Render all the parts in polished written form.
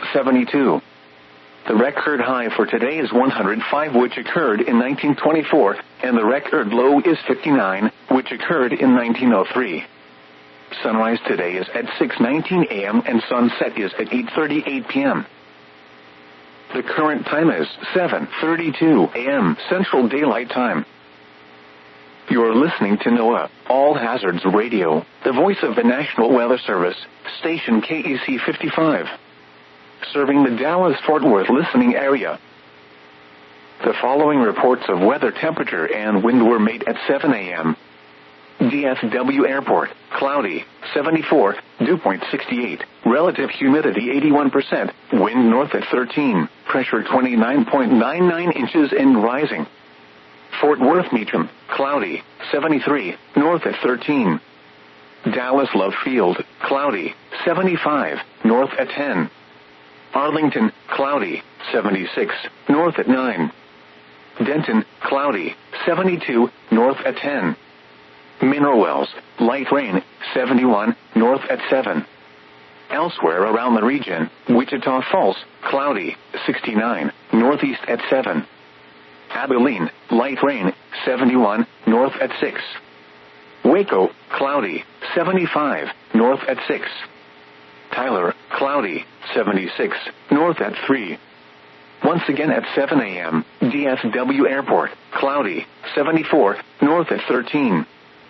72. The record high for today is 105, which occurred in 1924, and the record low is 59, which occurred in 1903. Sunrise today is at 6:19 a.m. and sunset is at 8:38 p.m. The current time is 7:32 a.m. Central Daylight Time. You're listening to NOAA, All Hazards Radio, the voice of the National Weather Service, station KEC 55. Serving the Dallas-Fort Worth listening area. The following reports of weather, temperature, and wind were made at 7 a.m. DFW Airport, cloudy, 74, dew point 68, relative humidity 81%, wind north at 13, pressure 29.99 inches and rising. Fort Worth Meacham, cloudy, 73, north at 13. Dallas Love Field, cloudy, 75, north at 10. Arlington, cloudy, 76, north at 9. Denton, cloudy, 72, north at 10. Mineral Wells, light rain, 71, north at 7. Elsewhere around the region, Wichita Falls, cloudy, 69, northeast at 7. Abilene, light rain, 71, north at 6. Waco, cloudy, 75, north at 6. Tyler, cloudy, 76, north at 3. Once again at 7 a.m., DFW Airport, cloudy, 74, north at 13.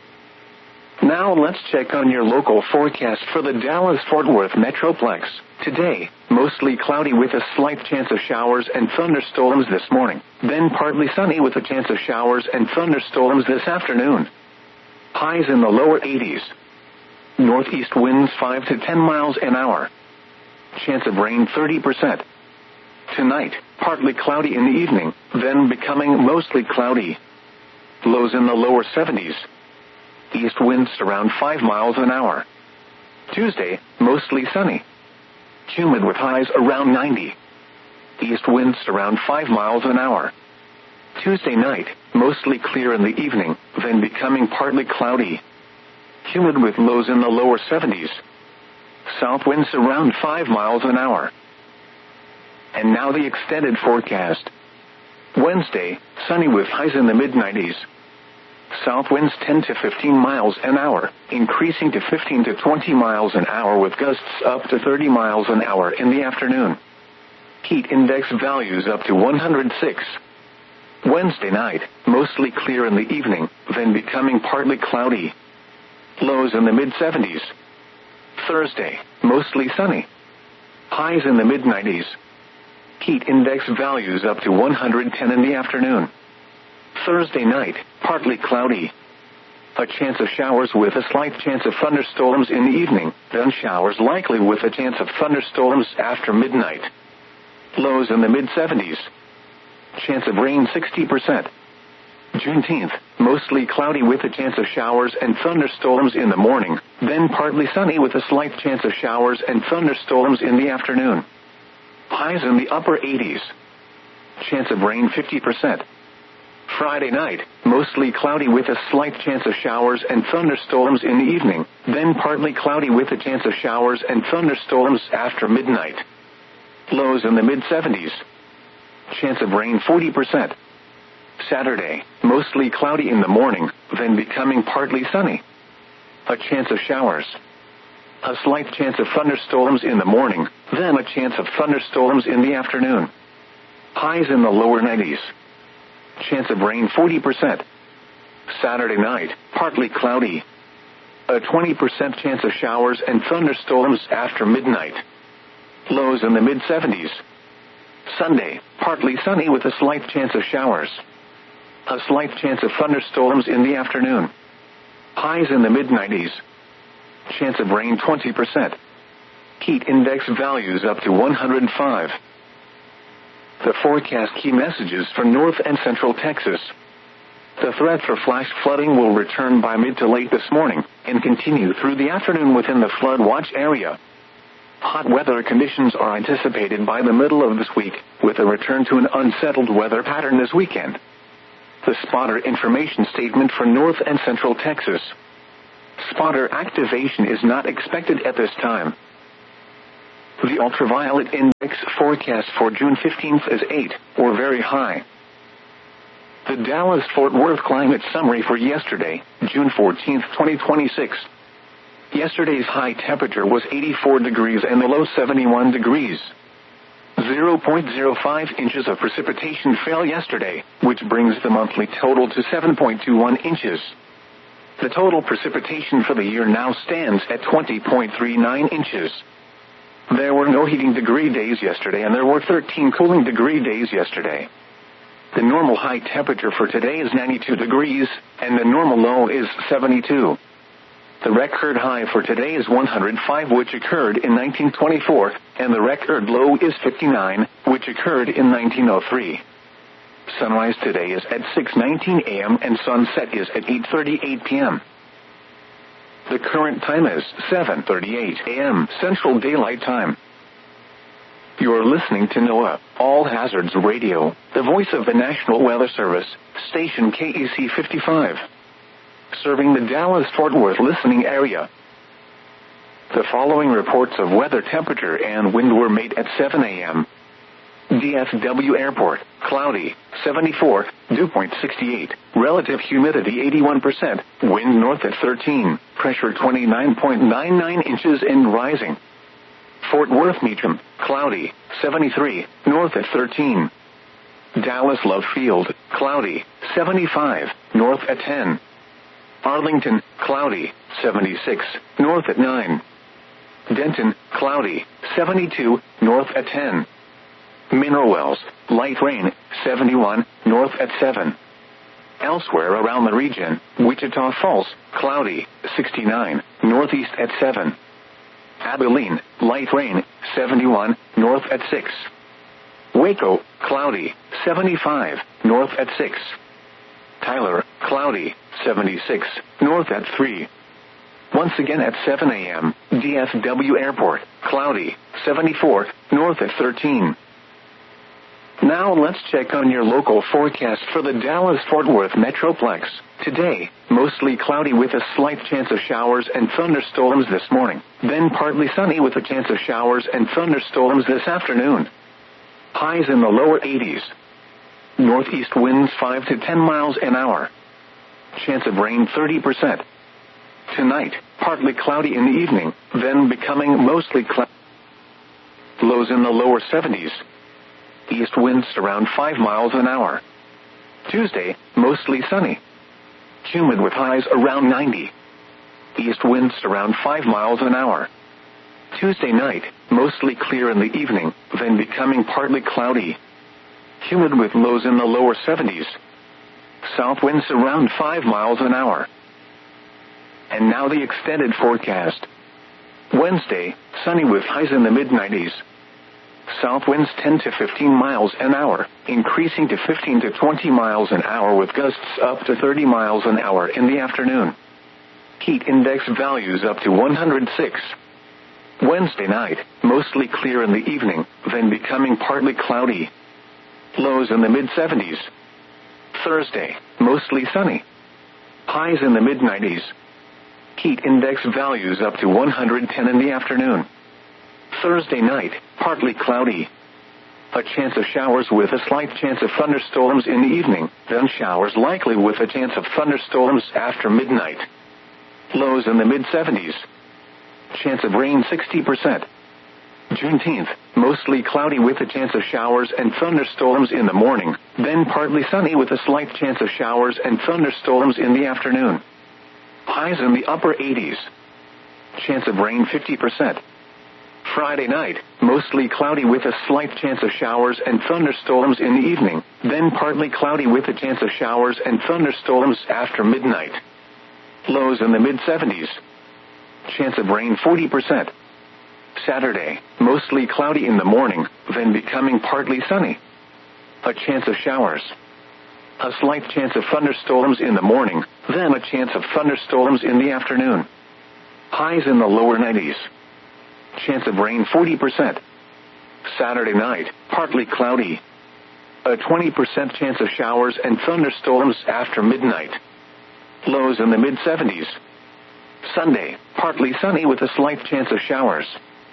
Now let's check on your local forecast for the Dallas-Fort Worth Metroplex. Today, mostly cloudy with a slight chance of showers and thunderstorms this morning, then partly sunny with a chance of showers and thunderstorms this afternoon. Highs in the lower 80s. Northeast winds 5 to 10 miles an hour. Chance of rain 30%. Tonight, partly cloudy in the evening, then becoming mostly cloudy. Lows in the lower 70s. East winds around 5 miles an hour. Tuesday, mostly sunny. Humid with highs around 90. East winds around 5 miles an hour. Tuesday night, mostly clear in the evening, then becoming partly cloudy. Humid with lows in the lower 70s. South winds around 5 miles an hour. And now the extended forecast. Wednesday, sunny with highs in the mid-90s. South winds 10 to 15 miles an hour, increasing to 15 to 20 miles an hour with gusts up to 30 miles an hour in the afternoon. Heat index values up to 106. Wednesday night, mostly clear in the evening, then becoming partly cloudy. Lows in the mid-70s. Thursday, mostly sunny. Highs in the mid-90s. Heat index values up to 110 in the afternoon. Thursday night, partly cloudy. A chance of showers with a slight chance of thunderstorms in the evening, then showers likely with a chance of thunderstorms after midnight. Lows in the mid-70s. Chance of rain 60%. Juneteenth, mostly cloudy with a chance of showers and thunderstorms in the morning, then partly sunny with a slight chance of showers and thunderstorms in the afternoon. Highs in the upper 80s. Chance of rain 50%. Friday night, mostly cloudy with a slight chance of showers and thunderstorms in the evening, then partly cloudy with a chance of showers and thunderstorms after midnight. Lows in the mid-70s. Chance of rain 40%. Saturday, mostly cloudy in the morning, then becoming partly sunny. A chance of showers. A slight chance of thunderstorms in the morning, then a chance of thunderstorms in the afternoon. Highs in the lower 90s. Chance of rain 40%. Saturday night, partly cloudy. A 20% chance of showers and thunderstorms after midnight. Lows in the mid-70s. Sunday, partly sunny with a slight chance of showers. A slight chance of thunderstorms in the afternoon. Highs in the mid-90s. Chance of rain 20%. Heat index values up to 105. The forecast key messages for North and Central Texas. The threat for flash flooding will return by mid to late this morning and continue through the afternoon within the flood watch area. Hot weather conditions are anticipated by the middle of this week, with a return to an unsettled weather pattern this weekend. The spotter information statement for North and Central Texas. Spotter activation is not expected at this time. The ultraviolet index forecast for June 15th is 8, or very high. The Dallas-Fort Worth climate summary for yesterday, June 14, 2026. Yesterday's high temperature was 84 degrees and the low 71 degrees. 0.05 inches of precipitation fell yesterday, which brings the monthly total to 7.21 inches. The total precipitation for the year now stands at 20.39 inches. There were no heating degree days yesterday and there were 13 cooling degree days yesterday. The normal high temperature for today is 92 degrees, and the normal low is 72. The record high for today is 105, which occurred in 1924, and the record low is 59, which occurred in 1903. Sunrise today is at 6:19 a.m. and sunset is at 8:38 p.m. The current time is 7:38 a.m. Central Daylight Time. You're listening to NOAA, All Hazards Radio, the voice of the National Weather Service, station KEC 55. Serving the Dallas-Fort Worth listening area. The following reports of weather temperature and wind were made at 7 a.m. DFW Airport, cloudy, 74, dew point 68, relative humidity 81%, wind north at 13, pressure 29.99 inches and rising. Fort Worth Meacham, cloudy, 73, north at 13. Dallas Love Field, cloudy, 75, north at 10. Arlington, cloudy, 76, north at 9. Denton, cloudy, 72, north at 10. Mineral Wells, light rain, 71, north at 7. Elsewhere around the region, Wichita Falls, cloudy, 69, northeast at 7. Abilene, light rain, 71, north at 6. Waco, cloudy, 75, north at 6. Tyler, cloudy, 76, north at 3. Once again at 7 a.m., DFW Airport, cloudy, 74, north at 13. Now let's check on your local forecast for the Dallas-Fort Worth Metroplex. Today, mostly cloudy with a slight chance of showers and thunderstorms this morning, then partly sunny with a chance of showers and thunderstorms this afternoon. Highs in the lower 80s. Northeast winds 5 to 10 miles an hour. Chance of rain 30%. Tonight, partly cloudy in the evening, then becoming mostly cloudy. Lows in the lower 70s. East winds around 5 miles an hour. Tuesday, mostly sunny. Humid with highs around 90. East winds around 5 miles an hour. Tuesday night, mostly clear in the evening, then becoming partly cloudy. Humid with lows in the lower 70s. South winds around 5 miles an hour. And now the extended forecast. Wednesday, sunny with highs in the mid-90s. South winds 10 to 15 miles an hour, increasing to 15 to 20 miles an hour with gusts up to 30 miles an hour in the afternoon. Heat index values up to 106. Wednesday night, mostly clear in the evening, then becoming partly cloudy. Lows in the mid-70s. Thursday, mostly sunny. Highs in the mid-90s. Heat index values up to 110 in the afternoon. Thursday night, partly cloudy. A chance of showers with a slight chance of thunderstorms in the evening, then showers likely with a chance of thunderstorms after midnight. Lows in the mid-70s. Chance of rain 60%. Juneteenth, mostly cloudy with a chance of showers and thunderstorms in the morning, then partly sunny with a slight chance of showers and thunderstorms in the afternoon. Highs in the upper 80s. Chance of rain 50%. Friday night, mostly cloudy with a slight chance of showers and thunderstorms in the evening, then partly cloudy with a chance of showers and thunderstorms after midnight. Lows in the mid-70s. Chance of rain 40%. Saturday, mostly cloudy in the morning, then becoming partly sunny. A chance of showers. A slight chance of thunderstorms in the morning, then a chance of thunderstorms in the afternoon. Highs in the lower 90s. Chance of rain 40%. Saturday night, partly cloudy. A 20% chance of showers and thunderstorms after midnight. Lows in the mid-70s. Sunday, partly sunny with a slight chance of showers.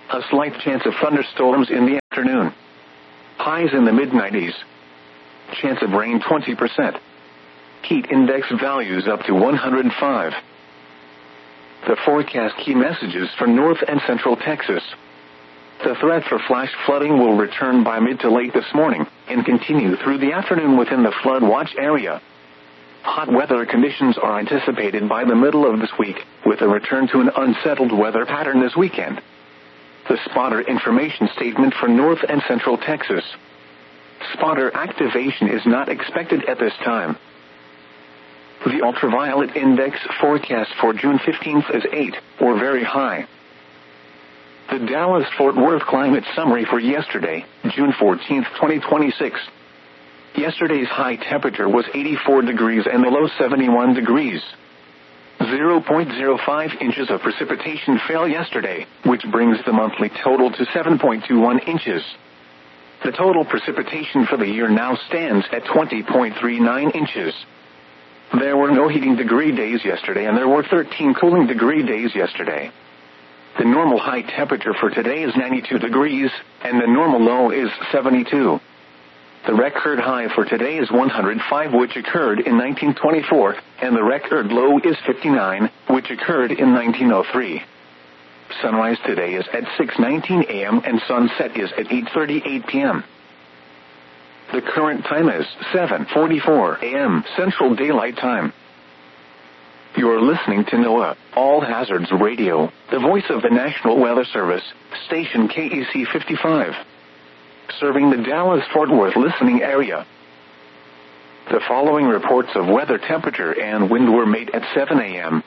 A slight chance of thunderstorms in the afternoon. Highs in the mid-90s. Chance of rain 20%. Heat index values up to 105. The forecast key messages for North and Central Texas. The threat for flash flooding will return by mid to late this morning and continue through the afternoon within the flood watch area. Hot weather conditions are anticipated by the middle of this week, with a return to an unsettled weather pattern this weekend. The spotter information statement for North and Central Texas. Spotter activation is not expected at this time. The ultraviolet index forecast for June 15th is 8, or very high. The Dallas-Fort Worth climate summary for yesterday, June 14th, 2026. Yesterday's high temperature was 84 degrees and the low 71 degrees. 0.05 inches of precipitation fell yesterday, which brings the monthly total to 7.21 inches. The total precipitation for the year now stands at 20.39 inches. There were no heating degree days yesterday and there were 13 cooling degree days yesterday. The normal high temperature for today is 92 degrees, and the normal low is 72. The record high for today is 105, which occurred in 1924, and the record low is 59, which occurred in 1903. Sunrise today is at 6:19 a.m. and sunset is at 8:38 p.m. The current time is 7:44 a.m. Central Daylight Time. You're listening to NOAA, All Hazards Radio, the voice of the National Weather Service, station KEC 55. Serving the Dallas-Fort Worth listening area. The following reports of weather temperature and wind were made at 7 a.m.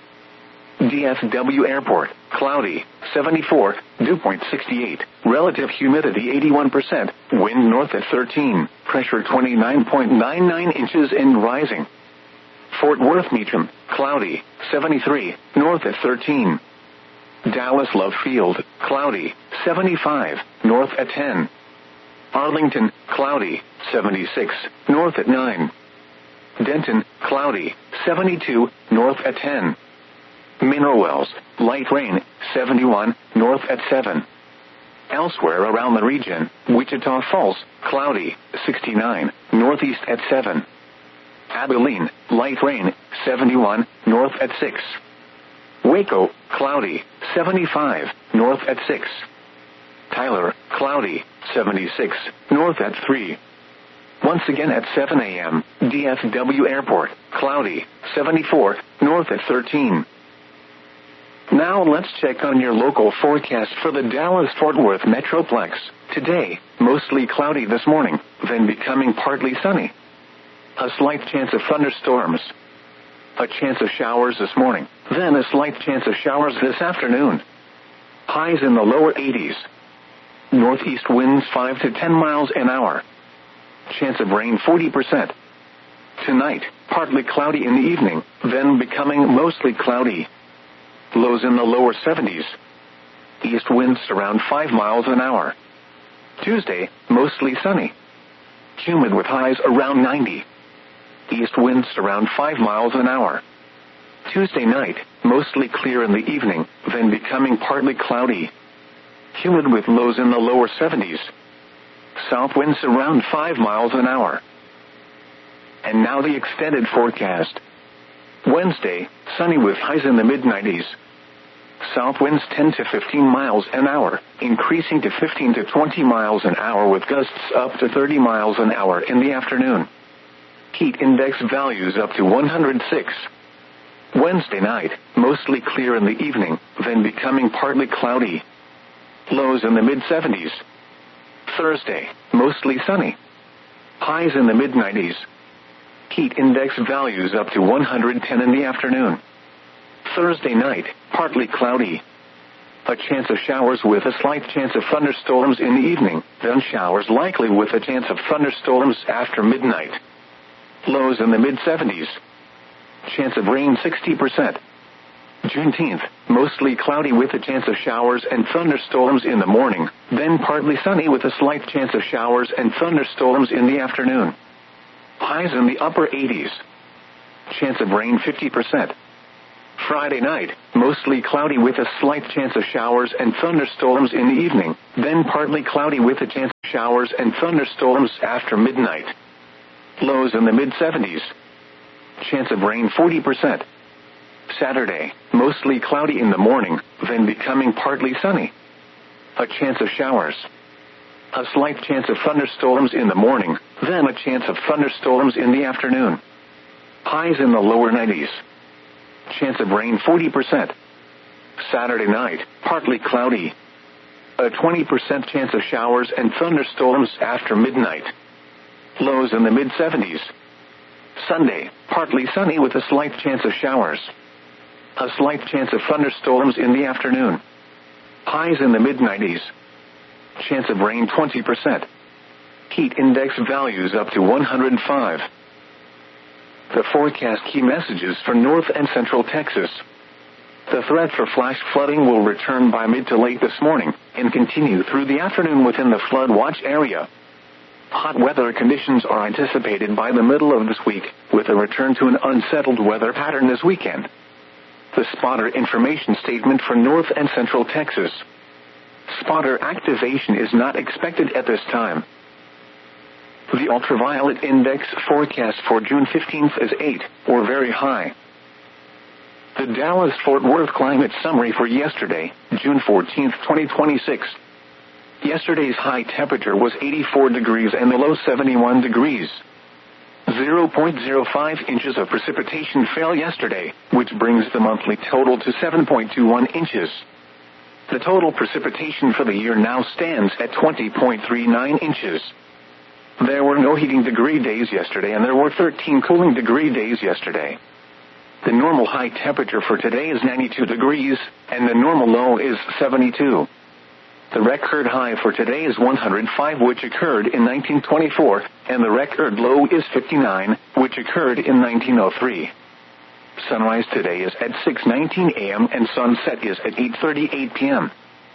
DFW Airport, cloudy, 74, dew point 68, relative humidity 81%, wind north at 13, pressure 29.99 inches and rising. Fort Worth Meacham, cloudy, 73, north at 13. Dallas Love Field, cloudy, 75, north at 10. Arlington, cloudy, 76, north at 9. Denton, cloudy, 72, north at 10. Mineral Wells, light rain, 71, north at 7. Elsewhere around the region, Wichita Falls, cloudy, 69, northeast at 7. Abilene, light rain, 71, north at 6. Waco, cloudy, 75, north at 6. Tyler, cloudy, 76, north at 3. Once again at 7 a.m., DFW Airport, cloudy, 74, north at 13. Now let's check on your local forecast for the Dallas-Fort Worth Metroplex. Today, mostly cloudy this morning, then becoming partly sunny. A slight chance of thunderstorms. A chance of showers this morning, then a slight chance of showers this afternoon. Highs in the lower 80s. Northeast winds 5 to 10 miles an hour. Chance of rain 40%. Tonight, partly cloudy in the evening, then becoming mostly cloudy. Lows in the lower 70s. East winds around 5 miles an hour. Tuesday, mostly sunny. Humid with highs around 90. East winds around 5 miles an hour. Tuesday night, mostly clear in the evening, then becoming partly cloudy. Humid with lows in the lower 70s. South winds around 5 miles an hour. And now the extended forecast. Wednesday, sunny with highs in the mid-90s. South winds 10 to 15 miles an hour, increasing to 15 to 20 miles an hour with gusts up to 30 miles an hour in the afternoon. Heat index values up to 106. Wednesday night, mostly clear in the evening, then becoming partly cloudy. Lows in the mid-70s. Thursday, mostly sunny. Highs in the mid-90s. Heat index values up to 110 in the afternoon. Thursday night, partly cloudy. A chance of showers with a slight chance of thunderstorms in the evening, then showers likely with a chance of thunderstorms after midnight. Lows in the mid-70s. Chance of rain 60%. Juneteenth, mostly cloudy with a chance of showers and thunderstorms in the morning, then partly sunny with a slight chance of showers and thunderstorms in the afternoon. Highs in the upper 80s. Chance of rain 50%. Friday night, mostly cloudy with a slight chance of showers and thunderstorms in the evening, then partly cloudy with a chance of showers and thunderstorms after midnight. Lows in the mid-70s. Chance of rain 40%. Saturday, mostly cloudy in the morning, then becoming partly sunny. A chance of showers. A slight chance of thunderstorms in the morning, then a chance of thunderstorms in the afternoon. Highs in the lower 90s. Chance of rain 40%. Saturday night, partly cloudy. A 20% chance of showers and thunderstorms after midnight. Lows in the mid-70s. Sunday, partly sunny with a slight chance of showers. A slight chance of thunderstorms in the afternoon. Highs in the mid-90s. Chance of rain 20%. Heat index values up to 105. The forecast key messages for North and Central Texas. The threat for flash flooding will return by mid to late this morning and continue through the afternoon within the flood watch area. Hot weather conditions are anticipated by the middle of this week, with a return to an unsettled weather pattern this weekend. The spotter information statement for North and Central Texas. Spotter activation is not expected at this time. The ultraviolet index forecast for June 15th is 8, or very high. The Dallas-Fort Worth climate summary for yesterday, June 14th, 2026. Yesterday's high temperature was 84 degrees and the low 71 degrees. 0.05 inches of precipitation fell yesterday, which brings the monthly total to 7.21 inches. The total precipitation for the year now stands at 20.39 inches. There were no heating degree days yesterday and there were 13 cooling degree days yesterday. The normal high temperature for today is 92 degrees, and the normal low is 72. The record high for today is 105, which occurred in 1924, and the record low is 59, which occurred in 1903. Sunrise today is at 6:19 a.m. and sunset is at 8:38 p.m.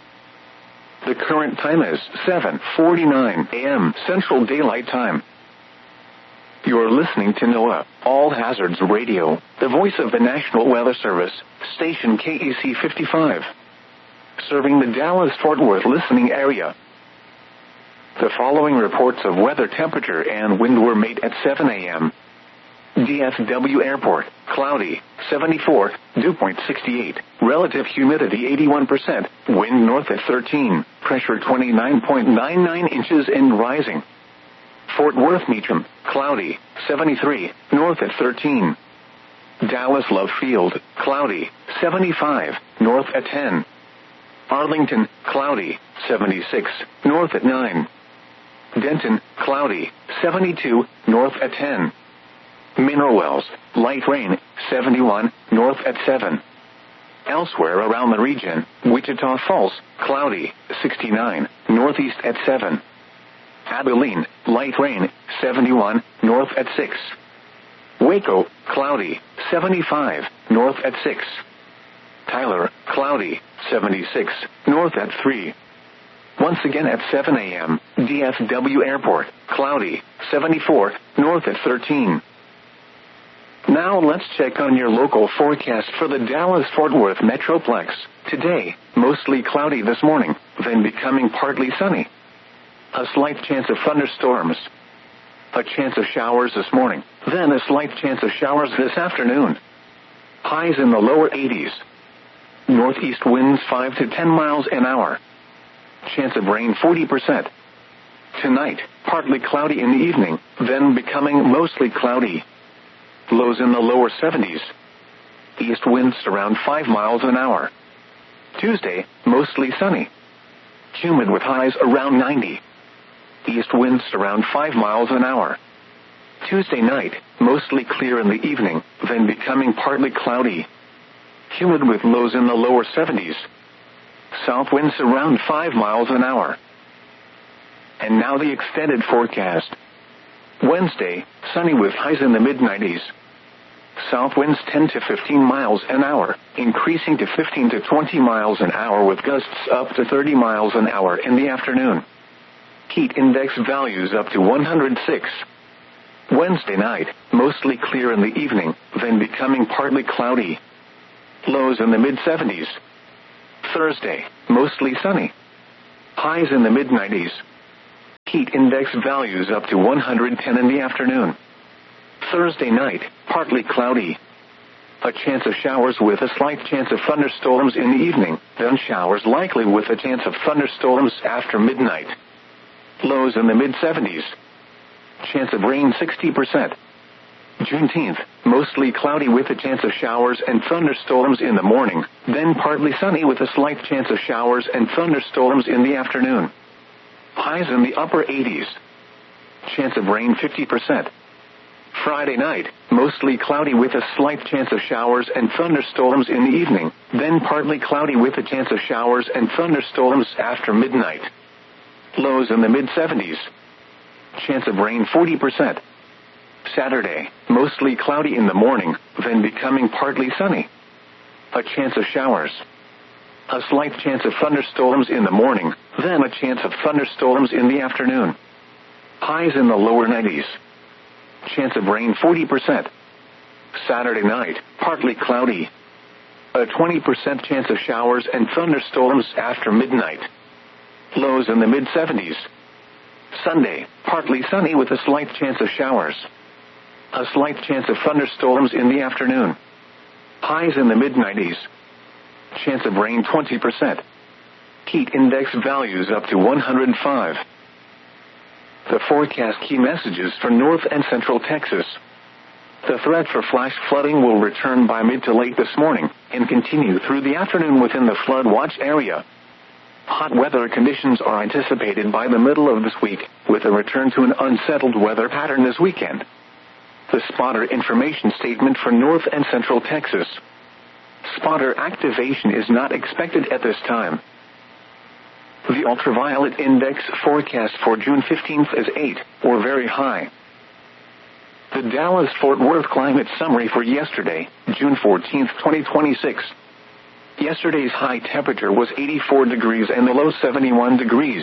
The current time is 7:49 a.m. Central Daylight Time. You're listening to NOAA, All Hazards Radio, the voice of the National Weather Service, station KEC 55. Serving the Dallas-Fort Worth listening area. The following reports of weather temperature and wind were made at 7 a.m. DFW Airport, cloudy, 74, dew point 68, relative humidity 81%, wind north at 13, pressure 29.99 inches and rising. Fort Worth Meacham, cloudy, 73, north at 13. Dallas Love Field, cloudy, 75, north at 10. Arlington, cloudy, 76, north at 9. Denton, cloudy, 72, north at 10. Mineral Wells, light rain, 71, north at 7. Elsewhere around the region, Wichita Falls, cloudy, 69, northeast at 7. Abilene, light rain, 71, north at 6. Waco, cloudy, 75, north at 6. Tyler, cloudy, 76, north at 3. Once again at 7 a.m., DFW Airport, cloudy, 74, north at 13. Now let's check on your local forecast for the Dallas-Fort Worth Metroplex. Today, mostly cloudy this morning, then becoming partly sunny. A slight chance of thunderstorms. A chance of showers this morning, then a slight chance of showers this afternoon. Highs in the lower 80s. Northeast winds 5 to 10 miles an hour. Chance of rain 40%. Tonight, partly cloudy in the evening, then becoming mostly cloudy. Lows in the lower 70s. East winds around 5 miles an hour. Tuesday, mostly sunny. Humid with highs around 90. East winds around 5 miles an hour. Tuesday night, mostly clear in the evening, then becoming partly cloudy. Humid with lows in the lower 70s. South winds around 5 miles an hour. And now the extended forecast. Wednesday, sunny with highs in the mid-90s. South winds 10 to 15 miles an hour, increasing to 15 to 20 miles an hour with gusts up to 30 miles an hour in the afternoon. Heat index values up to 106. Wednesday night, mostly clear in the evening, then becoming partly cloudy. Lows in the mid-70s. Thursday, mostly sunny. Highs in the mid-90s. Heat index values up to 110 in the afternoon. Thursday night, partly cloudy. A chance of showers with a slight chance of thunderstorms in the evening, then showers likely with a chance of thunderstorms after midnight. Lows in the mid-70s. Chance of rain 60%. Juneteenth, mostly cloudy with a chance of showers and thunderstorms in the morning, then partly sunny with a slight chance of showers and thunderstorms in the afternoon. Highs in the upper 80s. Chance of rain 50%. Friday night, mostly cloudy with a slight chance of showers and thunderstorms in the evening, then partly cloudy with a chance of showers and thunderstorms after midnight. Lows in the mid-70s. Chance of rain 40%. Saturday, mostly cloudy in the morning, then becoming partly sunny. A chance of showers. A slight chance of thunderstorms in the morning, then a chance of thunderstorms in the afternoon. Highs in the lower 90s. Chance of rain 40%. Saturday night, partly cloudy. A 20% chance of showers and thunderstorms after midnight. Lows in the mid-70s. Sunday, partly sunny with a slight chance of showers. A slight chance of thunderstorms in the afternoon. Highs in the mid-90s. Chance of rain 20%. Heat index values up to 105. The forecast key messages for North and Central Texas. The threat for flash flooding will return by mid to late this morning and continue through the afternoon within the flood watch area. Hot weather conditions are anticipated by the middle of this week, with a return to an unsettled weather pattern this weekend. The spotter information statement for North and Central Texas. Spotter activation is not expected at this time. The ultraviolet index forecast for June 15th is 8, or very high. The Dallas-Fort Worth climate summary for yesterday, June 14th, 2026. Yesterday's high temperature was 84 degrees and the low 71 degrees.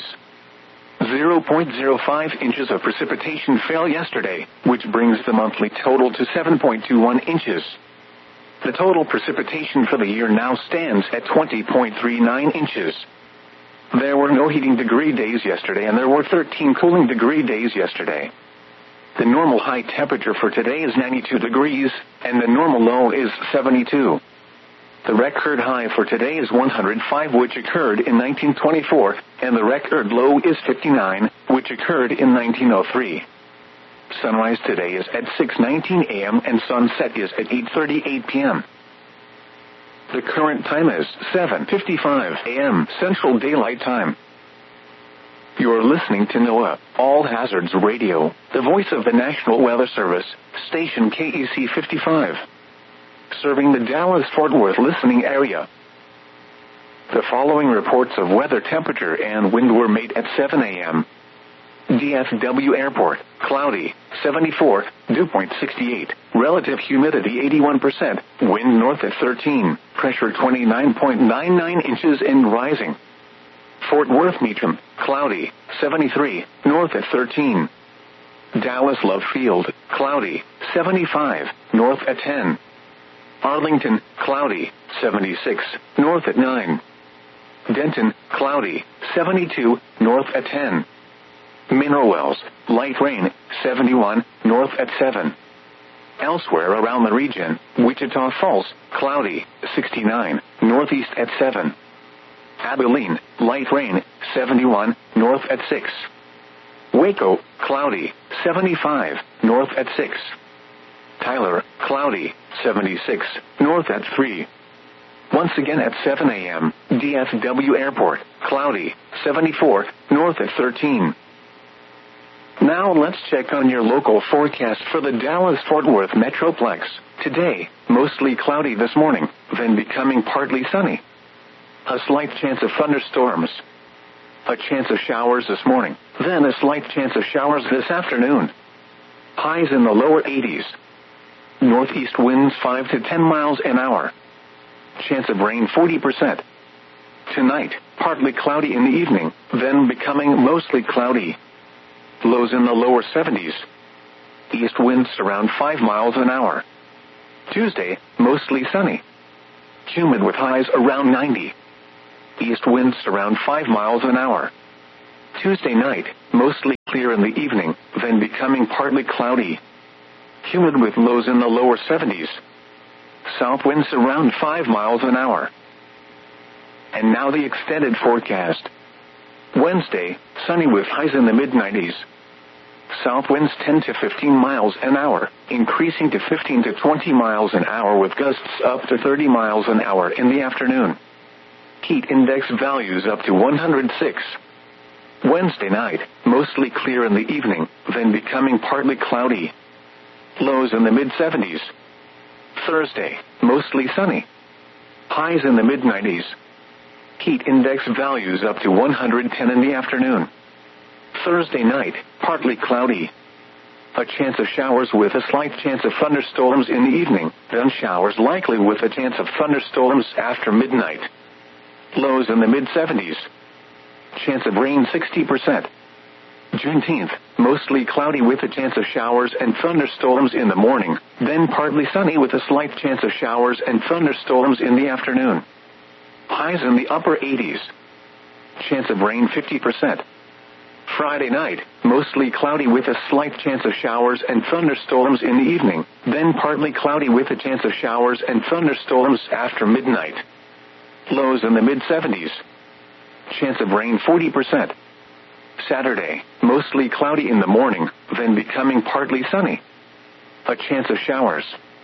0.05 inches of precipitation fell yesterday, which brings the monthly total to 7.21 inches. The total precipitation for the year now stands at 20.39 inches. There were no heating degree days yesterday and there were 13 cooling degree days yesterday. The normal high temperature for today is 92 degrees, and the normal low is 72. The record high for today is 105, which occurred in 1924, and the record low is 59, which occurred in 1903. Sunrise today is at 6:19 a.m. and sunset is at 8:38 p.m. The current time is 7:55 a.m. Central Daylight Time. You're listening to NOAA, All Hazards Radio, the voice of the National Weather Service, station KEC 55. Serving the Dallas-Fort Worth listening area. The following reports of weather temperature and wind were made at 7 a.m. DFW Airport, cloudy, 74, dew point 68, relative humidity 81%, wind north at 13, pressure 29.99 inches and rising. Fort Worth Meacham, cloudy, 73, north at 13. Dallas Love Field, cloudy, 75, north at 10. Arlington, cloudy, 76, north at 9. Denton, cloudy, 72, north at 10. Mineral Wells, light rain, 71, north at 7. Elsewhere around the region, Wichita Falls, cloudy, 69, northeast at 7. Abilene, light rain, 71, north at 6. Waco, cloudy, 75, north at 6. Tyler, cloudy, 76, north at 3. Once again at 7 a.m., DFW Airport, cloudy, 74, north at 13. Now let's check on your local forecast for the Dallas-Fort Worth Metroplex. Today, mostly cloudy this morning, then becoming partly sunny. A slight chance of thunderstorms. A chance of showers this morning, then a slight chance of showers this afternoon. Highs in the lower 80s. Northeast winds 5 to 10 miles an hour. Chance of rain 40%. Tonight, partly cloudy in the evening, then becoming mostly cloudy. Lows in the lower 70s. East winds around 5 miles an hour. Tuesday, mostly sunny. humid with highs around 90. East winds around 5 miles an hour. Tuesday night, mostly clear in the evening, then becoming partly cloudy. Humid with lows in the lower 70s. South winds around 5 miles an hour. And now the extended forecast. Wednesday, sunny with highs in the mid-90s. South winds 10 to 15 miles an hour, increasing to 15 to 20 miles an hour with gusts up to 30 miles an hour in the afternoon. Heat index values up to 106. Wednesday night, mostly clear in the evening, then becoming partly cloudy. Lows in the mid-70s. Thursday, mostly sunny. Highs in the mid-90s. Heat index values up to 110 in the afternoon. Thursday night, partly cloudy. A chance of showers with a slight chance of thunderstorms in the evening, then showers likely with a chance of thunderstorms after midnight. Lows in the mid-70s. Chance of rain 60%. Juneteenth, mostly cloudy with a chance of showers and thunderstorms in the morning, then partly sunny with a slight chance of showers and thunderstorms in the afternoon. Highs in the upper 80s. Chance of rain 50%. Friday night, mostly cloudy with a slight chance of showers and thunderstorms in the evening, then partly cloudy with a chance of showers and thunderstorms after midnight. Lows in the mid-70s. Chance of rain 40%. Saturday, mostly cloudy in the morning, then becoming partly sunny. A chance of showers.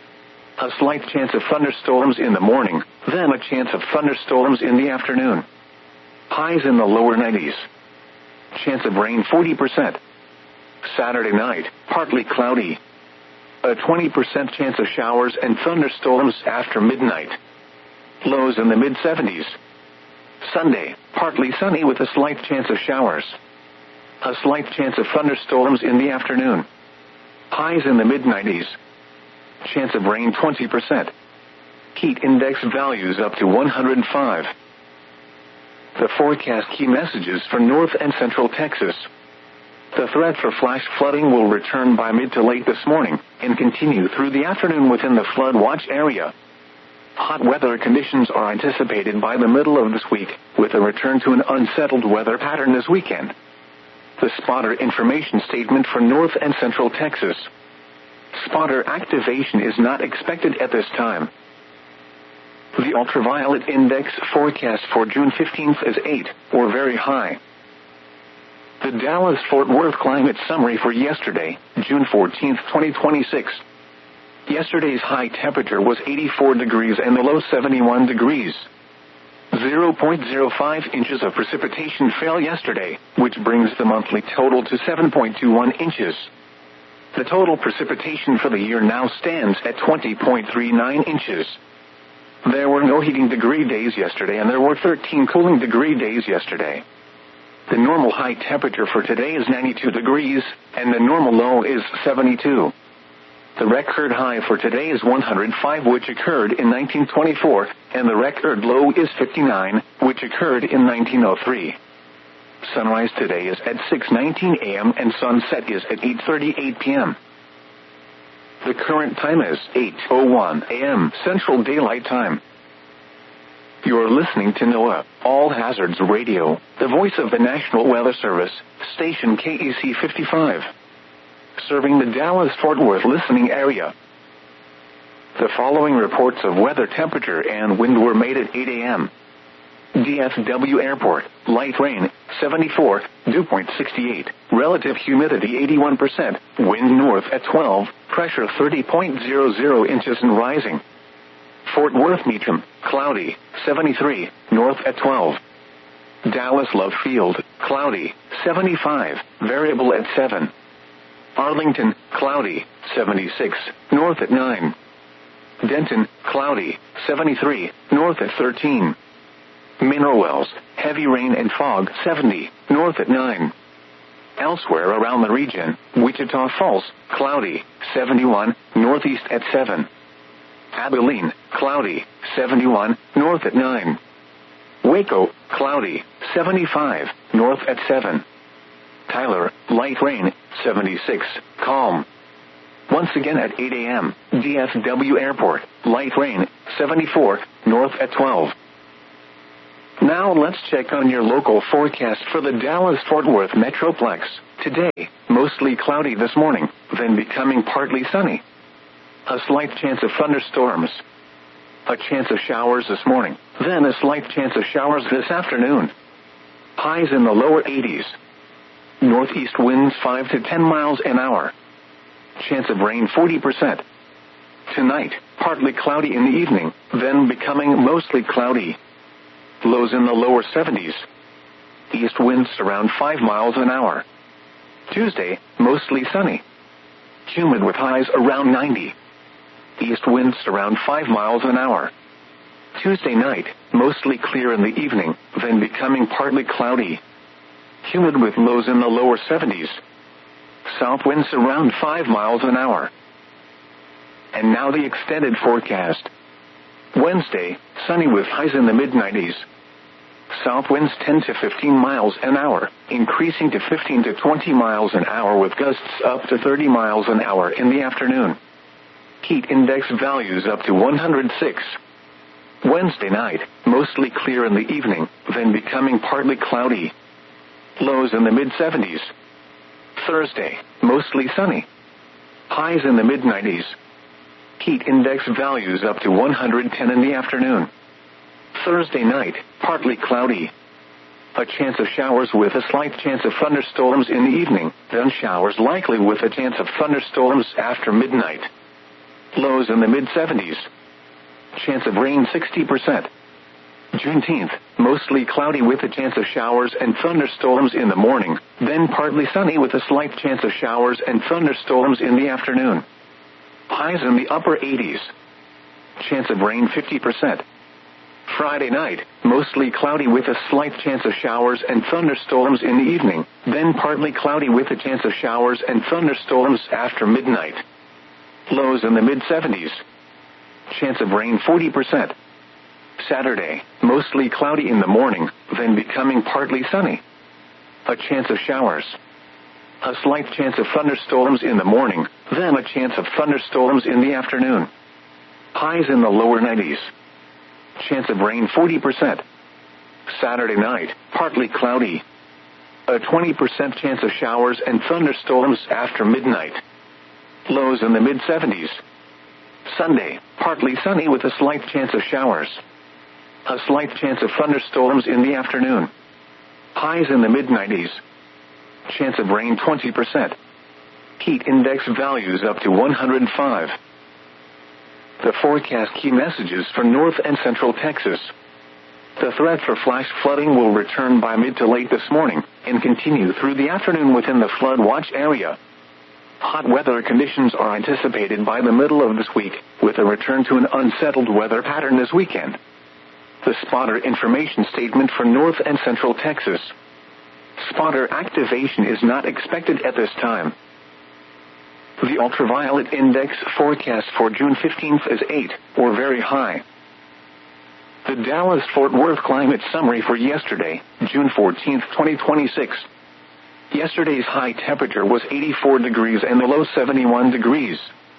A slight chance of thunderstorms in the morning, then a chance of thunderstorms in the afternoon. Highs in the lower 90s. Chance of rain 40%. Saturday night, partly cloudy. A 20% chance of showers and thunderstorms after midnight. Lows in the mid-70s. Sunday, partly sunny with a slight chance of showers. A slight chance of thunderstorms in the afternoon. Highs in the mid-90s. Chance of rain 20%. Heat index values up to 105. The forecast key messages for North and Central Texas. The threat for flash flooding will return by mid to late this morning and continue through the afternoon within the flood watch area. Hot weather conditions are anticipated by the middle of this week, with a return to an unsettled weather pattern this weekend. The spotter information statement for North and Central Texas. Spotter activation is not expected at this time. The ultraviolet index forecast for June 15th is 8, or very high. The Dallas-Fort Worth climate summary for yesterday, June 14th, 2026. Yesterday's high temperature was 84 degrees and the low 71 degrees. 0.05 inches of precipitation fell yesterday, which brings the monthly total to 7.21 inches. The total precipitation for the year now stands at 20.39 inches. There were no heating degree days yesterday and there were 13 cooling degree days yesterday. The normal high temperature for today is 92 degrees, and the normal low is 72. The record high for today is 105, which occurred in 1924, and the record low is 59, which occurred in 1903. Sunrise today is at 6:19 a.m. and sunset is at 8:38 p.m. The current time is 8:01 a.m. Central Daylight Time. You're listening to NOAA, All Hazards Radio, the voice of the National Weather Service, station KEC 55. Serving the Dallas-Fort Worth listening area. The following reports of weather temperature and wind were made at 8 a.m. DFW Airport, light rain, 74, dew point 68, relative humidity 81%, wind north at 12, pressure 30.00 inches and rising. Fort Worth Meacham, cloudy, 73, north at 12. Dallas Love Field, cloudy, 75, variable at 7. Arlington, cloudy, 76, north at 9. Denton, cloudy, 73, north at 13. Mineral Wells, heavy rain and fog, 70, north at 9. Elsewhere around the region, Wichita Falls, cloudy, 71, northeast at 7. Abilene, cloudy, 71, north at 9. Waco, cloudy, 75, north at 7. Tyler, light rain, 76, calm. Once again at 8 a.m., DFW Airport, light rain, 74, north at 12. Now let's check on your local forecast for the Dallas-Fort Worth Metroplex. Today, mostly cloudy this morning, then becoming partly sunny. A slight chance of thunderstorms. A chance of showers this morning, then a slight chance of showers this afternoon. Highs in the lower 80s. Northeast winds 5 to 10 miles an hour. Chance of rain 40%. Tonight, partly cloudy in the evening, then becoming mostly cloudy. Lows in the lower 70s. East winds around 5 miles an hour. Tuesday, mostly sunny. Humid with highs around 90. East winds around 5 miles an hour. Tuesday night, mostly clear in the evening, then becoming partly cloudy. Humid with lows in the lower 70s. South winds around 5 miles an hour. And now the extended forecast. Wednesday, sunny with highs in the mid-90s. South winds 10 to 15 miles an hour, increasing to 15 to 20 miles an hour with gusts up to 30 miles an hour in the afternoon. Heat index values up to 106. Wednesday night, mostly clear in the evening, then becoming partly cloudy. Lows in the mid-70s. Thursday, mostly sunny. Highs in the mid-90s. Heat index values up to 110 in the afternoon. Thursday night, partly cloudy. A chance of showers with a slight chance of thunderstorms in the evening, then showers likely with a chance of thunderstorms after midnight. Lows in the mid-70s. Chance of rain 60%. Juneteenth, mostly cloudy with a chance of showers and thunderstorms in the morning, then partly sunny with a slight chance of showers and thunderstorms in the afternoon. Highs in the upper 80s. Chance of rain 50%. Friday night, mostly cloudy with a slight chance of showers and thunderstorms in the evening, then partly cloudy with a chance of showers and thunderstorms after midnight. Lows in the mid-70s. Chance of rain 40%. Saturday, mostly cloudy in the morning, then becoming partly sunny. A chance of showers. A slight chance of thunderstorms in the morning, then a chance of thunderstorms in the afternoon. Highs in the lower 90s. Chance of rain 40%. Saturday night, partly cloudy. A 20% chance of showers and thunderstorms after midnight. Lows in the mid-70s. Sunday, partly sunny with a slight chance of showers. A slight chance of thunderstorms in the afternoon. Highs in the mid-90s. Chance of rain 20%. Heat index values up to 105. The forecast key messages for North and Central Texas. The threat for flash flooding will return by mid to late this morning and continue through the afternoon within the flood watch area. Hot weather conditions are anticipated by the middle of this week, with a return to an unsettled weather pattern this weekend. The spotter information statement for North and Central Texas. Spotter activation is not expected at this time. The ultraviolet index forecast for June 15th is 8, or very high. The Dallas-Fort Worth climate summary for yesterday, June 14th, 2026. Yesterday's high temperature was 84 degrees and the low 71 degrees.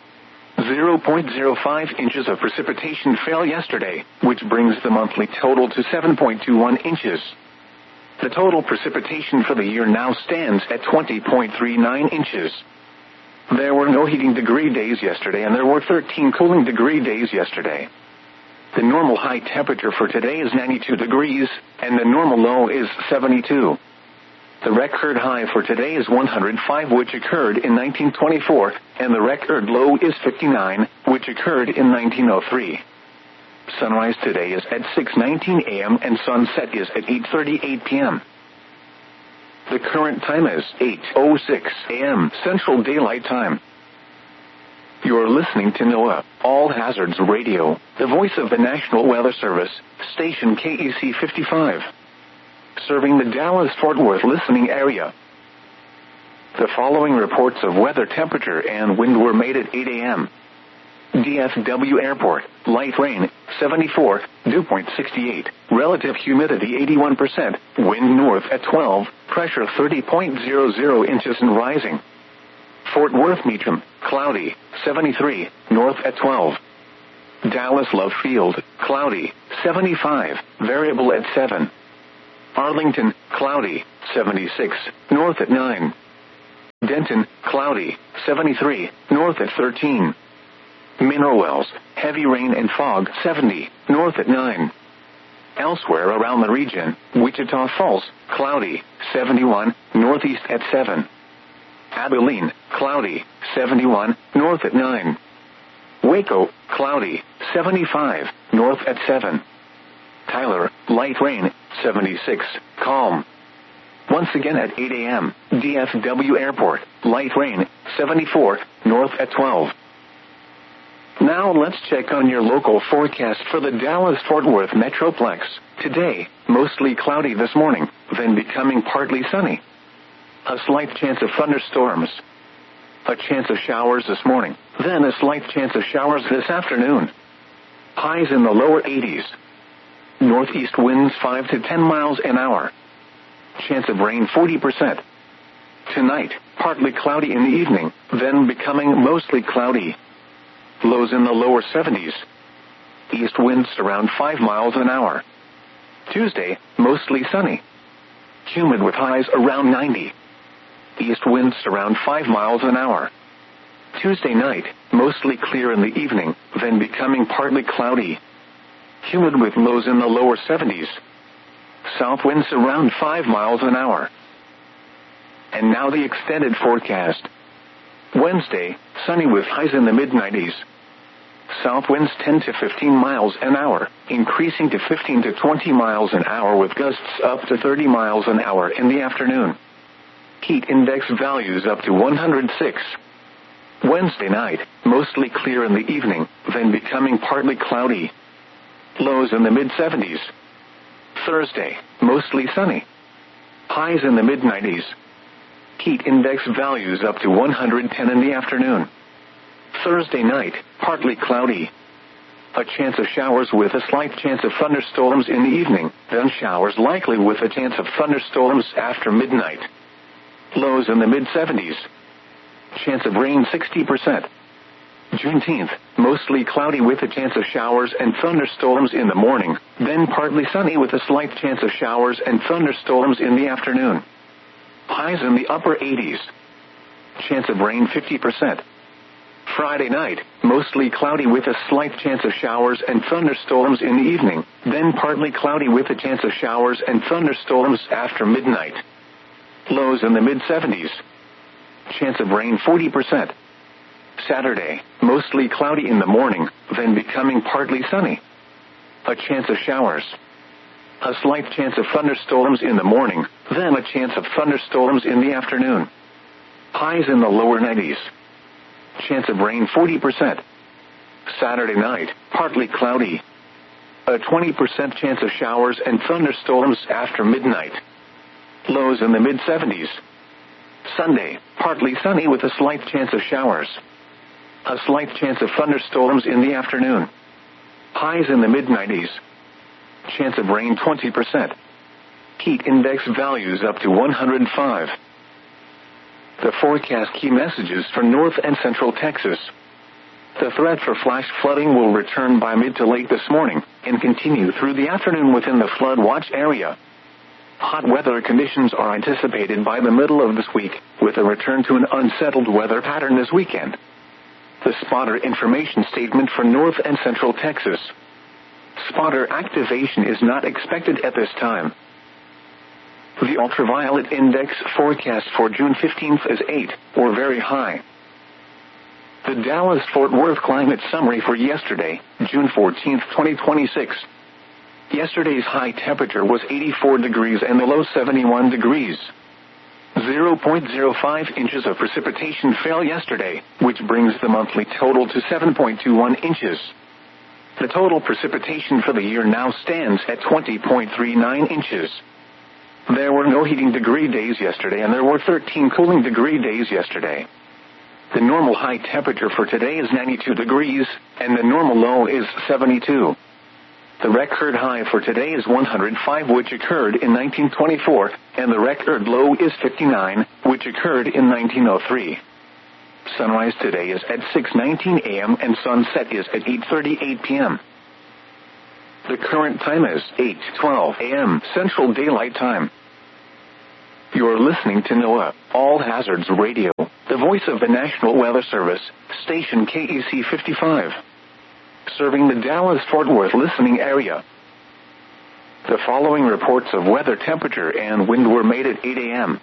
0.05 inches of precipitation fell yesterday, which brings the monthly total to 7.21 inches. The total precipitation for the year now stands at 20.39 inches. There were no heating degree days yesterday and there were 13 cooling degree days yesterday. The normal high temperature for today is 92 degrees, and the normal low is 72. The record high for today is 105, which occurred in 1924, and the record low is 59, which occurred in 1903. Sunrise today is at 6:19 a.m. and sunset is at 8:38 p.m. The current time is 8:06 a.m. Central Daylight Time. You're listening to NOAA, All Hazards Radio, the voice of the National Weather Service, station KEC 55. Serving the Dallas-Fort Worth listening area. The following reports of weather temperature and wind were made at 8 a.m. DFW Airport, light rain, 74, dew point 68, relative humidity 81%, wind north at 12, pressure 30.00 inches and rising. Fort Worth Meacham, cloudy, 73, north at 12. Dallas Love Field, cloudy, 75, variable at 7. Arlington, cloudy, 76, north at 9. Denton, cloudy, 73, north at 13. Mineral Wells, heavy rain and fog, 70, north at 9. Elsewhere around the region, Wichita Falls, cloudy, 71, northeast at 7. Abilene, cloudy, 71, north at 9. Waco, cloudy, 75, north at 7. Tyler, light rain, 76, calm. Once again at 8 a.m., DFW Airport, light rain, 74, north at 12. Now let's check on your local forecast for the Dallas-Fort Worth Metroplex. Today, mostly cloudy this morning, then becoming partly sunny. A slight chance of thunderstorms. A chance of showers this morning, then a slight chance of showers this afternoon. Highs in the lower 80s. Northeast winds 5 to 10 miles an hour. Chance of rain 40%. Tonight, partly cloudy in the evening, then becoming mostly cloudy. Lows in the lower 70s. East winds around 5 miles an hour. Tuesday, mostly sunny. Humid with highs around 90. East winds around 5 miles an hour. Tuesday night, mostly clear in the evening, then becoming partly cloudy. Humid with lows in the lower 70s. South winds around 5 miles an hour. And now the extended forecast. Wednesday, sunny with highs in the mid-90s. South winds 10 to 15 miles an hour, increasing to 15 to 20 miles an hour with gusts up to 30 miles an hour in the afternoon. Heat index values up to 106. Wednesday night, mostly clear in the evening, then becoming partly cloudy. Lows in the mid-70s. Thursday, mostly sunny. Highs in the mid-90s. Heat index values up to 110 in the afternoon. Thursday night, partly cloudy. A chance of showers with a slight chance of thunderstorms in the evening, then showers likely with a chance of thunderstorms after midnight. Lows in the mid-70s. Chance of rain 60%. Juneteenth, mostly cloudy with a chance of showers and thunderstorms in the morning, then partly sunny with a slight chance of showers and thunderstorms in the afternoon. Highs in the upper 80s. Chance of rain 50%. Friday night, mostly cloudy with a slight chance of showers and thunderstorms in the evening, then partly cloudy with a chance of showers and thunderstorms after midnight. Lows in the mid-70s. Chance of rain 40%. Saturday, mostly cloudy in the morning, then becoming partly sunny. A chance of showers. A slight chance of thunderstorms in the morning, then a chance of thunderstorms in the afternoon. Highs in the lower 90s. Chance of rain 40%. Saturday night, partly cloudy. A 20% chance of showers and thunderstorms after midnight. Lows in the mid-70s. Sunday, partly sunny with a slight chance of showers. A slight chance of thunderstorms in the afternoon. Highs in the mid-90s. Chance of rain 20%. Heat index values up to 105. The forecast key messages for North and Central Texas. The threat for flash flooding will return by mid to late this morning and continue through the afternoon within the flood watch area. Hot weather conditions are anticipated by the middle of this week, with a return to an unsettled weather pattern this weekend. The spotter information statement for North and Central Texas. Spotter activation is not expected at this time. The ultraviolet index forecast for June 15th is 8, or very high. The Dallas-Fort Worth climate summary for yesterday, June 14th, 2026. Yesterday's high temperature was 84 degrees and the low 71 degrees. 0.05 inches of precipitation fell yesterday, which brings the monthly total to 7.21 inches. The total precipitation for the year now stands at 20.39 inches. There were no heating degree days yesterday and there were 13 cooling degree days yesterday. The normal high temperature for today is 92 degrees, and the normal low is 72. The record high for today is 105, which occurred in 1924, and the record low is 59, which occurred in 1903. Sunrise today is at 6:19 a.m. and sunset is at 8:38 p.m. The current time is 8:12 a.m. Central Daylight Time. You're listening to NOAA All Hazards Radio, the voice of the National Weather Service, station KEC 55, serving the Dallas-Fort Worth listening area. The following reports of weather, temperature, and wind were made at 8 a.m.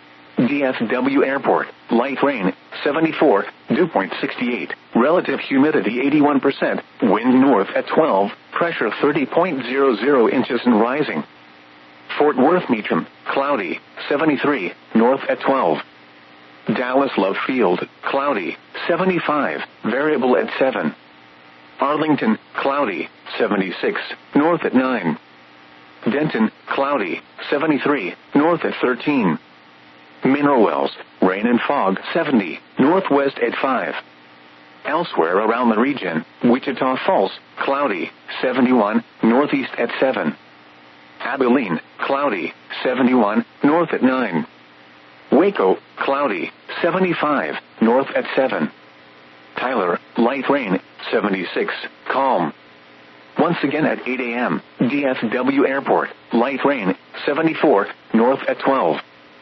DFW Airport, light rain, 74, dew point 68, relative humidity 81%, wind north at 12, pressure 30.00 inches and rising. Fort Worth Meacham, cloudy, 73, north at 12. Dallas Love Field, cloudy, 75, variable at 7. Arlington, cloudy, 76, north at 9. Denton, cloudy, 73, north at 13. Mineral Wells, rain and fog, 70, northwest at 5. Elsewhere around the region, Wichita Falls, cloudy, 71, northeast at 7. Abilene, cloudy, 71, north at 9. Waco, cloudy, 75, north at 7. Tyler, light rain, 76, calm. Once again at 8 a.m., DFW Airport, light rain, 74, north at 12.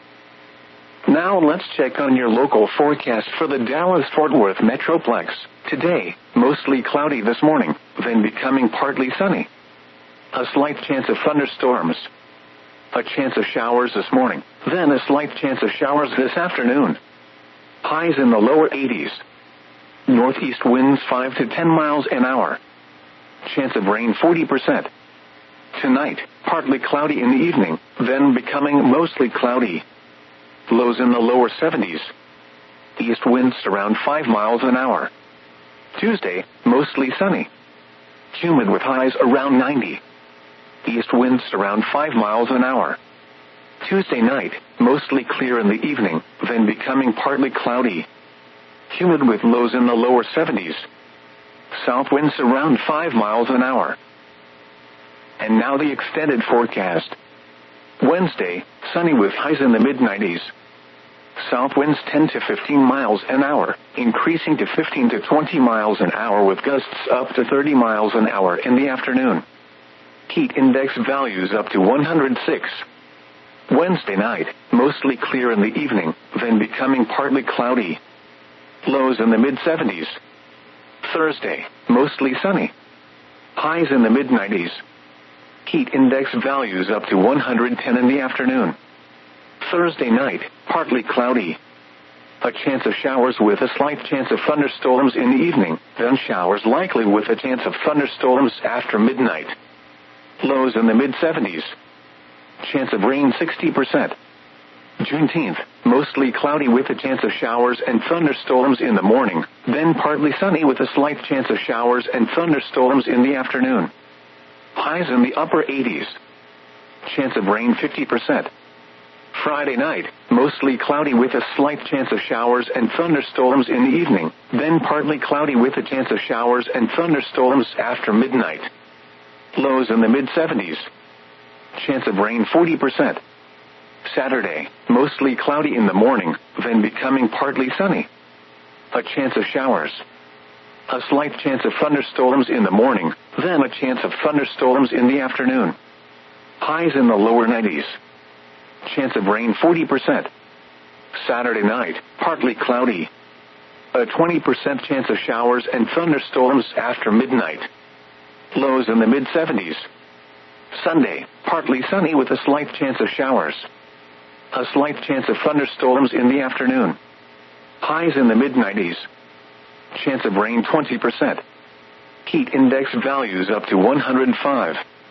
Now let's check on your local forecast for the Dallas-Fort Worth Metroplex. Today, mostly cloudy this morning, then becoming partly sunny. A slight chance of thunderstorms. A chance of showers this morning, then a slight chance of showers this afternoon. Highs in the lower 80s. Northeast winds 5 to 10 miles an hour. Chance of rain 40%. Tonight, partly cloudy in the evening, then becoming mostly cloudy. Lows in the lower 70s. East winds around 5 miles an hour. Tuesday, mostly sunny. Humid with highs around 90. East winds around 5 miles an hour. Tuesday night, mostly clear in the evening, then becoming partly cloudy. Humid with lows in the lower 70s. South winds around 5 miles an hour. And now the extended forecast. Wednesday, sunny with highs in the mid-90s. South winds 10 to 15 miles an hour, increasing to 15 to 20 miles an hour with gusts up to 30 miles an hour in the afternoon. Heat index values up to 106. Wednesday night, mostly clear in the evening, then becoming partly cloudy. Lows in the mid-70s. Thursday, mostly sunny. Highs in the mid-90s. Heat index values up to 110 in the afternoon. Thursday night, partly cloudy. A chance of showers with a slight chance of thunderstorms in the evening, then showers likely with a chance of thunderstorms after midnight. Lows in the mid-70s. Chance of rain 60%. Juneteenth, mostly cloudy with a chance of showers and thunderstorms in the morning, then partly sunny with a slight chance of showers and thunderstorms in the afternoon. Highs in the upper 80s. Chance of rain 50%. Friday night, mostly cloudy with a slight chance of showers and thunderstorms in the evening, then partly cloudy with a chance of showers and thunderstorms after midnight. Lows in the mid-70s. Chance of rain 40%. Saturday, mostly cloudy in the morning, then becoming partly sunny. A chance of showers. A slight chance of thunderstorms in the morning, then a chance of thunderstorms in the afternoon. Highs in the lower 90s. Chance of rain 40%. Saturday night, partly cloudy. A 20% chance of showers and thunderstorms after midnight. Lows in the mid-70s. Sunday, partly sunny with a slight chance of showers. A slight chance of thunderstorms in the afternoon. Highs in the mid-90s. Chance of rain 20%. Heat index values up to 105.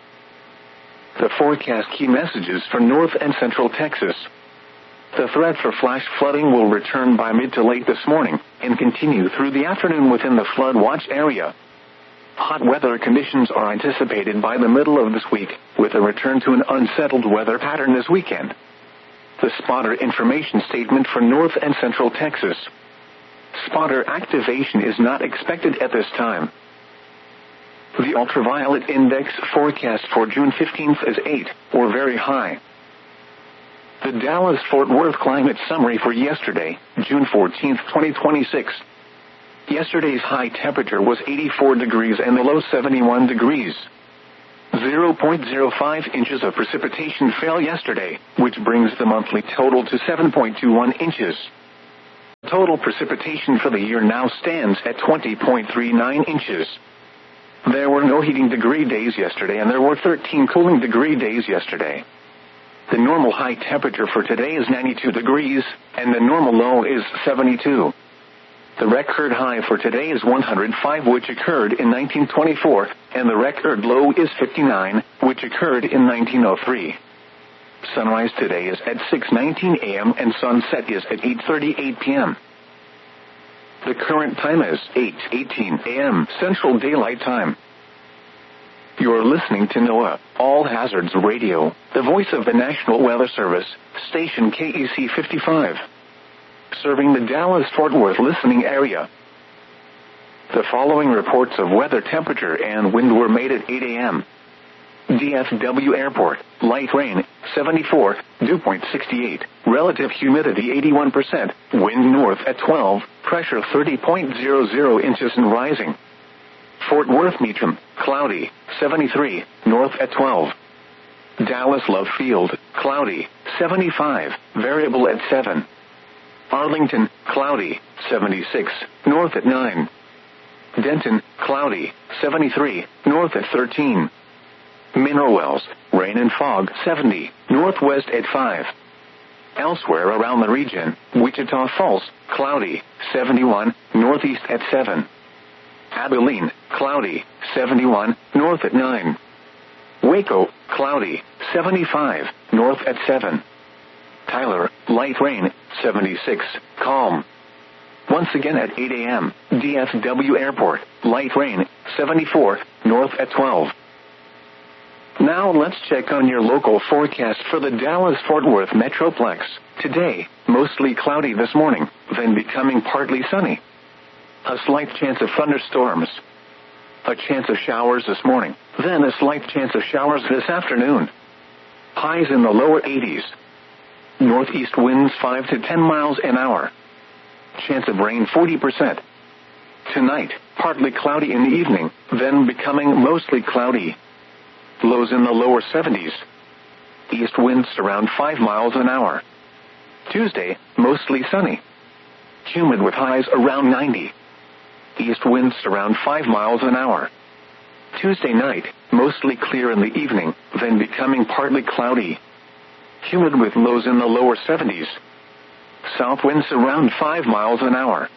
The forecast key messages for North and Central Texas. The threat for flash flooding will return by mid to late this morning and continue through the afternoon within the flood watch area. Hot weather conditions are anticipated by the middle of this week, with a return to an unsettled weather pattern this weekend. The spotter information statement for North and Central Texas. Spotter activation is not expected at this time. The ultraviolet index forecast for June 15th is 8, or very high. The Dallas-Fort Worth climate summary for yesterday, June 14, 2026. Yesterday's high temperature was 84 degrees and the low 71 degrees. 0.05 inches of precipitation fell yesterday, which brings the monthly total to 7.21 inches. Total precipitation for the year now stands at 20.39 inches. There were no heating degree days yesterday and there were 13 cooling degree days yesterday. The normal high temperature for today is 92 degrees, and the normal low is 72. The record high for today is 105, which occurred in 1924, and the record low is 59, which occurred in 1903. Sunrise today is at 6:19 a.m. and sunset is at 8:38 p.m. The current time is 8:18 a.m. Central Daylight Time. You're listening to NOAA, All Hazards Radio, the voice of the National Weather Service, station KEC 55. Serving the Dallas-Fort Worth listening area. The following reports of weather temperature and wind were made at 8 a.m. DFW Airport, light rain, 74, dew point 68, relative humidity 81%, wind north at 12, pressure 30.00 inches and rising. Fort Worth Meacham, cloudy, 73, north at 12. Dallas Love Field, cloudy, 75, variable at 7. Arlington, cloudy, 76, north at 9. Denton, cloudy, 73, north at 13. Mineral Wells, rain and fog, 70, northwest at 5. Elsewhere around the region, Wichita Falls, cloudy, 71, northeast at 7. Abilene, cloudy, 71, north at 9. Waco, cloudy, 75, north at 7. Tyler, light rain, 76, calm. Once again at 8 a.m., DFW Airport, light rain, 74, north at 12. Now let's check on your local forecast for the Dallas-Fort Worth Metroplex. Today, mostly cloudy this morning, then becoming partly sunny. A slight chance of thunderstorms. A chance of showers this morning, then a slight chance of showers this afternoon. Highs in the lower 80s. Northeast winds 5 to 10 miles an hour. Chance of rain 40%. Tonight, partly cloudy in the evening, then becoming mostly cloudy. Lows in the lower 70s. East winds around 5 miles an hour. Tuesday, mostly sunny. Humid with highs around 90. East winds around 5 miles an hour. Tuesday night, mostly clear in the evening, then becoming partly cloudy. Humid with lows in the lower 70s. South winds around 5 miles an hour.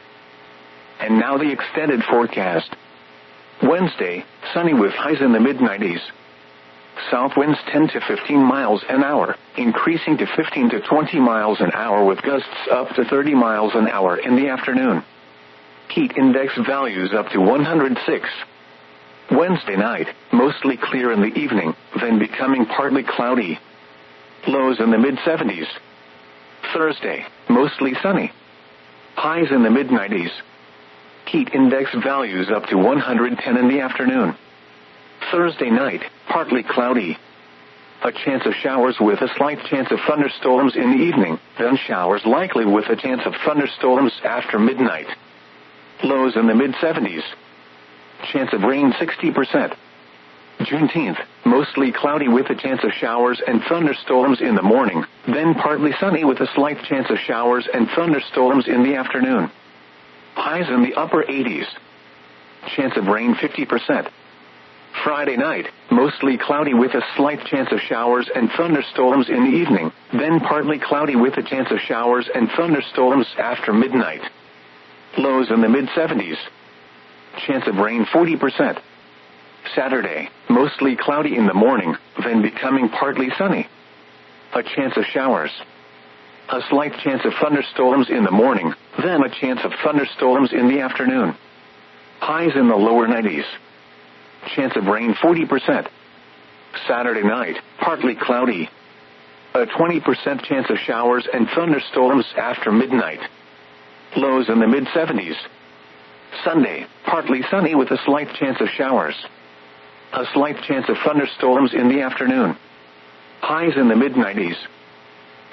And now the extended forecast. Wednesday, sunny with highs in the mid-90s. South winds 10 to 15 miles an hour, increasing to 15 to 20 miles an hour with gusts up to 30 miles an hour in the afternoon. Heat index values up to 106. Wednesday night, mostly clear in the evening, then becoming partly cloudy. Lows in the mid-70s. Thursday, mostly sunny. Highs in the mid-90s. Heat index values up to 110 in the afternoon. Thursday night, partly cloudy. A chance of showers with a slight chance of thunderstorms in the evening, then showers likely with a chance of thunderstorms after midnight. Lows in the mid-70s. Chance of rain 60%. Juneteenth, mostly cloudy with a chance of showers and thunderstorms in the morning, then partly sunny with a slight chance of showers and thunderstorms in the afternoon. Highs in the upper 80s. Chance of rain 50%. Friday night, mostly cloudy with a slight chance of showers and thunderstorms in the evening, then partly cloudy with a chance of showers and thunderstorms after midnight. Lows in the mid-70s. Chance of rain 40%. Saturday, mostly cloudy in the morning, then becoming partly sunny. A chance of showers. A slight chance of thunderstorms in the morning, then a chance of thunderstorms in the afternoon. Highs in the lower 90s. Chance of rain 40%. Saturday night, partly cloudy. A 20% chance of showers and thunderstorms after midnight. Lows in the mid-70s. Sunday, partly sunny with a slight chance of showers. A slight chance of thunderstorms in the afternoon. Highs in the mid-90s.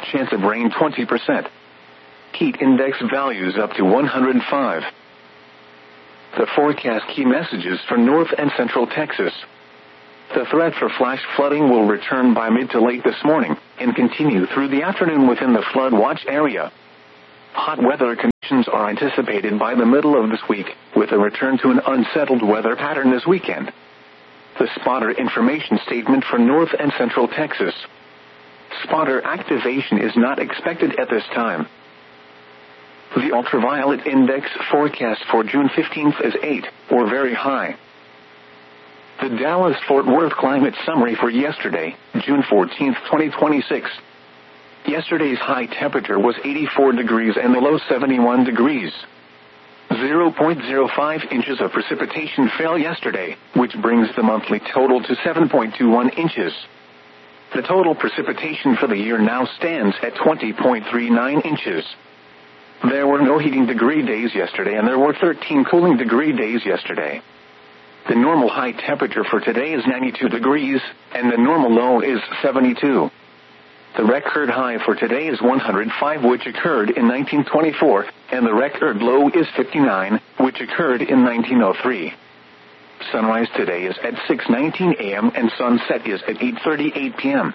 Chance of rain 20%. Heat index values up to 105. The forecast key messages for North and Central Texas. The threat for flash flooding will return by mid to late this morning and continue through the afternoon within the flood watch area. Hot weather conditions are anticipated by the middle of this week, with a return to an unsettled weather pattern this weekend. The spotter information statement for North and Central Texas. Spotter activation is not expected at this time. The ultraviolet index forecast for June 15th is 8, or very high. The Dallas-Fort Worth climate summary for yesterday, June 14th, 2026. Yesterday's high temperature was 84 degrees and the low 71 degrees. 0.05 inches of precipitation fell yesterday, which brings the monthly total to 7.21 inches. The total precipitation for the year now stands at 20.39 inches. There were no heating degree days yesterday and there were 13 cooling degree days yesterday. The normal high temperature for today is 92 degrees, and the normal low is 72. The record high for today is 105, which occurred in 1924, and the record low is 59, which occurred in 1903. Sunrise today is at 6:19 a.m. and sunset is at 8:38 p.m.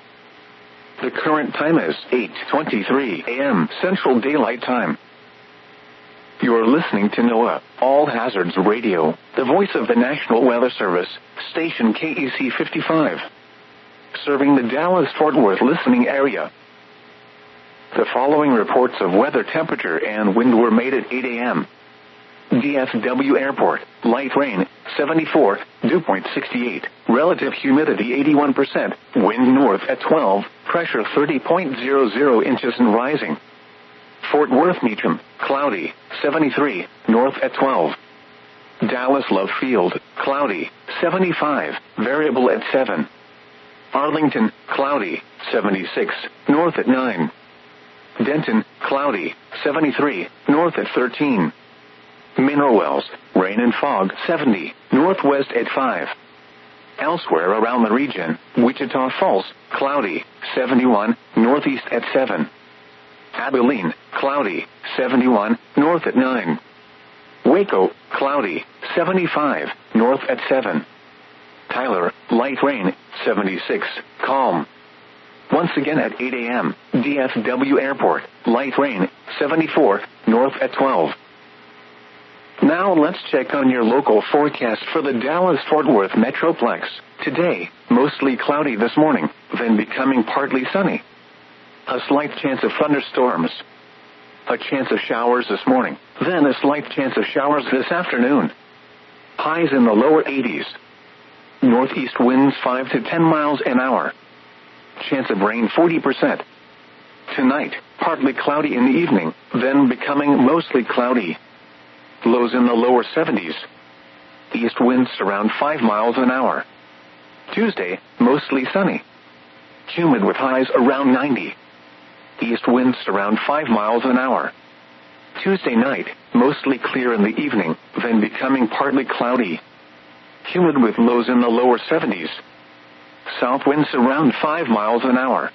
The current time is 8:23 a.m. Central Daylight Time. You are listening to NOAA All Hazards Radio, the voice of the National Weather Service, station KEC 55. Serving the Dallas-Fort Worth listening area. The following reports of weather temperature and wind were made at 8 a.m. DFW Airport, light rain, 74, dew point 68, relative humidity 81%, wind north at 12, pressure 30.00 inches and rising. Fort Worth Meacham, cloudy, 73, north at 12. Dallas Love Field, cloudy, 75, variable at 7. Arlington, cloudy, 76, north at 9. Denton, cloudy, 73, north at 13. Mineral Wells, rain and fog, 70, northwest at 5. Elsewhere around the region, Wichita Falls, cloudy, 71, northeast at 7. Abilene, cloudy, 71, north at 9. Waco, cloudy, 75, north at 7. Tyler, light rain, 76, calm. Once again at 8 a.m., DFW Airport, light rain, 74, north at 12. Now let's check on your local forecast for the Dallas-Fort Worth Metroplex. Today, mostly cloudy this morning, then becoming partly sunny. A slight chance of thunderstorms. A chance of showers this morning, then a slight chance of showers this afternoon. Highs in the lower 80s. Northeast winds 5 to 10 miles an hour. Chance of rain 40%. Tonight, partly cloudy in the evening, then becoming mostly cloudy. Lows in the lower 70s. East winds around 5 miles an hour. Tuesday, mostly sunny. Humid with highs around 90. East winds around 5 miles an hour. Tuesday night, mostly clear in the evening, then becoming partly cloudy. Humid with lows in the lower 70s. South winds around 5 miles an hour.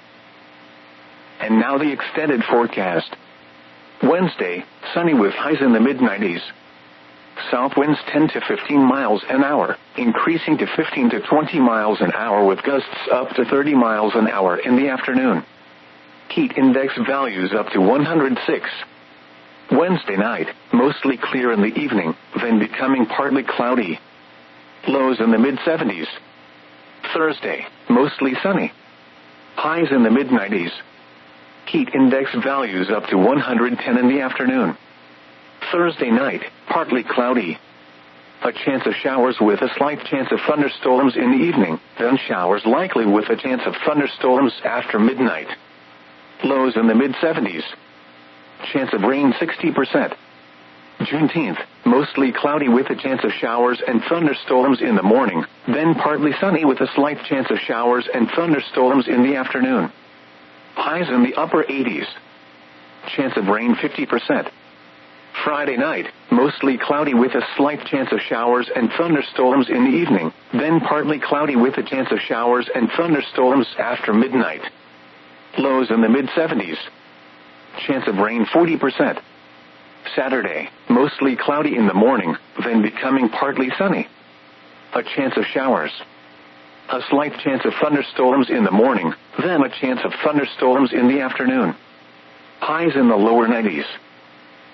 And now the extended forecast. Wednesday, sunny with highs in the mid-90s. South winds 10 to 15 miles an hour, increasing to 15 to 20 miles an hour with gusts up to 30 miles an hour in the afternoon. Heat index values up to 106. Wednesday night, mostly clear in the evening, then becoming partly cloudy. Lows in the mid-70s. Thursday, mostly sunny. Highs in the mid-90s. Heat index values up to 110 in the afternoon. Thursday night, partly cloudy. A chance of showers with a slight chance of thunderstorms in the evening, then showers likely with a chance of thunderstorms after midnight. Lows in the mid-70s. Chance of rain 60%. Juneteenth, mostly cloudy with a chance of showers and thunderstorms in the morning, then partly sunny with a slight chance of showers and thunderstorms in the afternoon. Highs in the upper 80s. Chance of rain 50%. Friday night, mostly cloudy with a slight chance of showers and thunderstorms in the evening, then partly cloudy with a chance of showers and thunderstorms after midnight. Lows in the mid-70s. Chance of rain 40%. Saturday, mostly cloudy in the morning, then becoming partly sunny. A chance of showers. A slight chance of thunderstorms in the morning, then a chance of thunderstorms in the afternoon. Highs in the lower 90s.